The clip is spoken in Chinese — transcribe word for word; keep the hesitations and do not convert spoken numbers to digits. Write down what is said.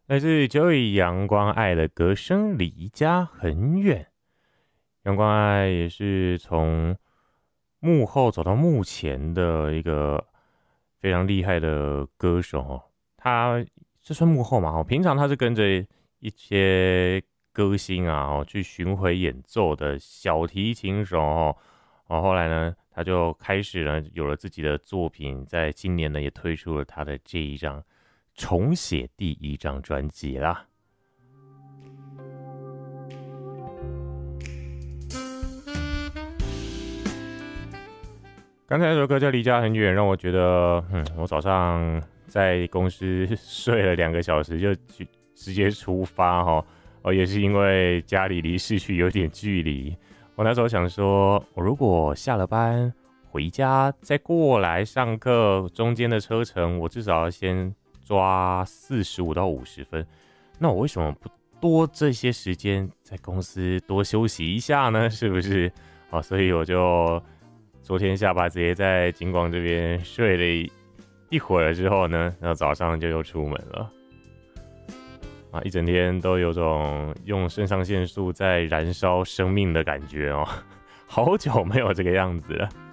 来自 Joey 阳光爱的歌声离家很远。阳光爱也是从幕后走到幕前的一个非常厉害的歌手哦。他这算幕后嘛？哦，平常他是跟着一些歌星啊哦去巡回演奏的小提琴手哦。哦，后来呢，他就开始呢有了自己的作品，在今年呢也推出了他的这一张重写第一张专辑啦。刚才那首歌叫《离家很远》，让我觉得，嗯，我早上在公司睡了两个小时就直接出发哈，哦，也是因为家里离市区有点距离。我那时候想说，我如果下了班回家再过来上课，中间的车程我至少要先抓四十五到五十分，那我为什么不多这些时间在公司多休息一下呢？是不是？哦，所以我就昨天下班直接在金广这边睡了 一, 一会儿之后呢，然后早上就又出门了。啊，一整天都有种用肾上腺素在燃烧生命的感觉哦，好久没有这个样子了。